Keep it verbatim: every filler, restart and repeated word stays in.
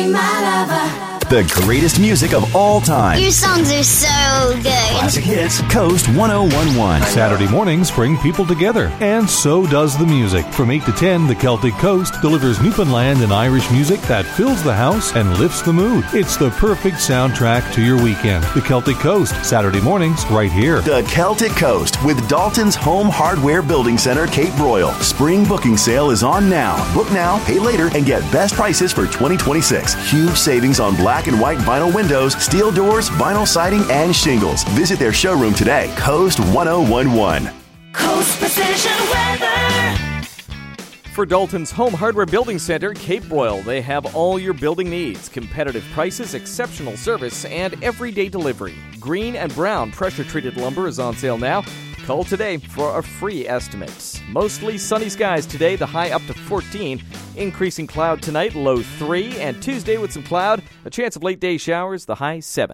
The greatest music of all time. Your songs are so good. Classic hits, Coast one oh one one. Saturday mornings bring people together, and so does the music. From eight to ten, the Celtic Coast delivers Newfoundland and Irish music that fills the house and lifts the mood. It's the perfect soundtrack to your weekend. The Celtic Coast, Saturday mornings, right here. The Celtic Coast with Dalton's Home Hardware Building Center, Cape Royal. Spring booking sale is on now. Book now, pay later, and get best prices for twenty twenty-six. Huge savings on black and white vinyl windows, steel doors, vinyl siding, and shingles. Visit their showroom today. Coast one oh one one. Coast Precision Weather. For Dalton's Home Hardware Building Center, Cape Royal, they have all your building needs, competitive prices, exceptional service, and everyday delivery. Green and brown pressure-treated lumber is on sale now. Call today for a free estimate. Mostly sunny skies today, the high up to fourteen. Increasing cloud tonight, low three. And Tuesday with some cloud, a chance of late day showers, the high seven.